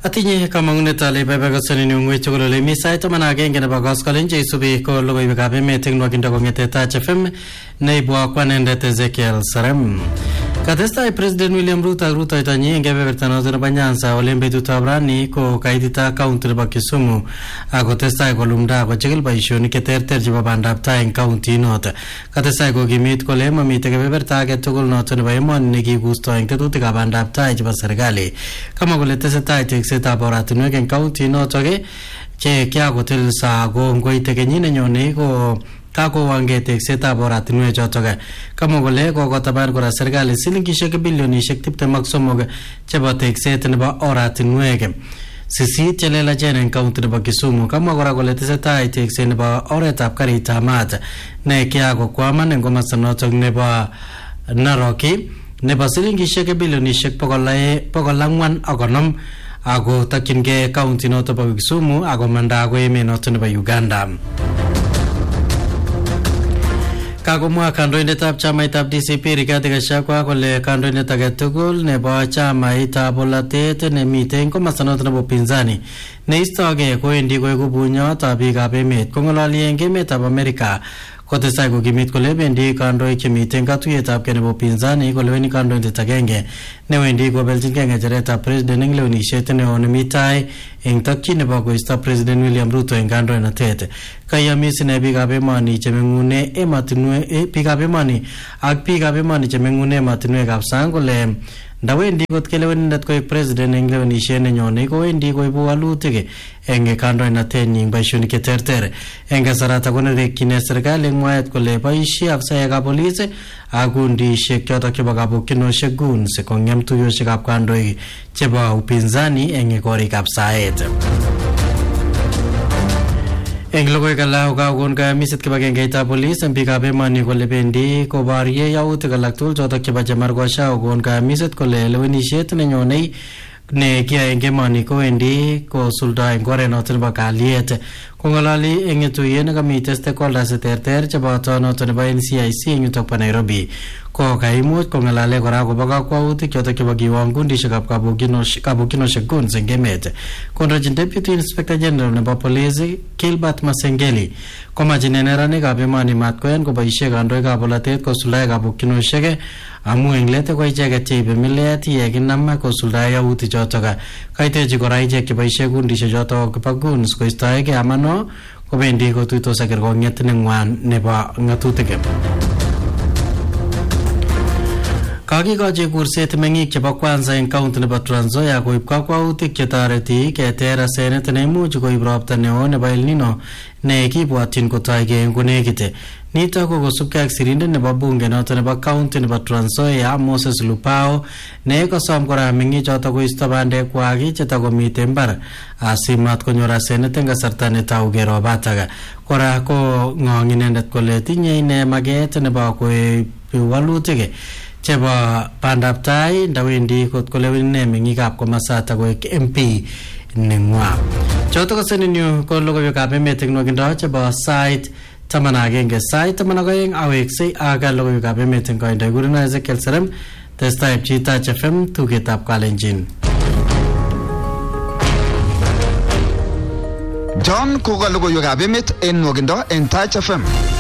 Atinye kamangunet ale babakasani ni ngwe chokolo mi site man agenge na bagos kalenje isubi ko logo ibagabe meeting no kinda ngete Touch FM neibwa kwanende Ezekiel Sarem. Katesta President William Ruto itanye ngebe bertano zona banyansa olembe tutabrani ko kaidita county ba Kisumu agotesta ko lumda ko chegel baishoni keterter jiba bandapta en county note. Katesta ko gimit ko lema mite ke berta ke tugul note ne baimon ne gi gusto en tetutika bandapta jiba serikali. Kama golete seta seta boratinu en county note ke kya gotel sa go ngoite ke nyine nyone ko kako wangete seta boratinu jotoga kama gole ko gotabar gora serikali silingishek bilionishek tipte maksomog chebote setne ba oratinu ege sisi chelela jenen county ba Kisumu kama gora gole seta sene ba oretap karita mat ne kya go kwama ne ngoma sanotok ne ba naroki ne ba silingishek bilionishek pogolangwan agonom ago takinge county noto ba Kisumu ago manda ago eme noto ne ba Uganda. Kagomwa kandoindetab chamaitab DCP Rigathi Gachagua kole kandoindet age tugul nebo chamaitab bolatet nemiten komosanoto nebo pinzani neistoge koendi koeku bunyotab biikab emet kong'ololi eng emetab Amerika kotestai kokimit kole bendi kandoik chemiten katuyetab ke nebo pinzani koleweni kandoindet agenge newendi kobeljingei ng'echeretab president eng lewenisiet neo nemi tai eng tokyin nebo koisto President William Ruto eng kandoinatet. Kayamis ine biikab emoni chemeng'une ematinwek biikab emoni ak biikab emoni chemeng'une ematinwekab sang kole ndawendi kot kelewenindet koek president eng lewenisiet nenyone kowendi koibu walutik eng kandoinatenyin boisionik cheterter eng kasarata konerekyine serikali eng mwaet kole boisie afisayekab polis ak kundisiek chotok chebo kabukyinosiek guns kong'em tuiyosiekab kandoik chebo upinzani eng korikab saet. Eng logoiwek alak kokakon kayamiset kibagengeitab polis eng biikab emoni kole bendi koborye yautik alak tugul chotok chebo chemargosha kokon kayamiset kole lewenisiet nenyonei ne kiyae eng emoni kowendi kosulda eng oret noto nebo kalyet. Kong'ololi eng tuyet nekamite stakeholders terter cheboto noto nebo NCIC eng yutok bo Nairobi ko kaimuch kong'alale kora akobo kakwautik chotok chebo kiwong kundisiekab kabukyinosiek guns eng emet. Kondochin Deputy Inspector General nebo Police Gilbert Masengeli komachin neranikab emoni matkoyan koboisie kandoikab bolatet kosuldae kabukyinosiek amu eng let ko icheket cheibe milet yekinam kosuldae yautik chotok. Kaitechi kora ichek cheboisie kundisiek chotok bo guns koistoegei amano kobendi kotuitos ak kerkong'et neng'wan nebo ng'atutik. Kakikochi kurset meng'ik chebo kwanza eng county nebo Trans Nzoia koib kakwautik chetoreti keter asenet neimuch koib ropta neo nebo El Nino ne kibwotyin kotoige eng konekit. Nitok ko kosubkei ak sirindet nebo bunge noto nebo county nebo Trans Nzoia Moses Lupao ne kosom kora meng'ik chotok koisto bandekwak chetakomite mbar asimat konyor asenet eng kasarta netau kerobatak. Kora ko ng'ong inendet kole tinye ine maget nebo koib walutik chebo bandab tai ndawendi kot kolewene meng'ikab komasata koek MP neng'wa. Chotok ko seninyu ko logoiwekab emet eng nwokindo chebo sait 11 sait 12 aweksei ak logoiwekab emet eng koindo. Igurina Ezekiel Serem, testai Touch FM tugetab Kalenjin. John koka logoiwekab emet eng nwokindo eng Touch FM.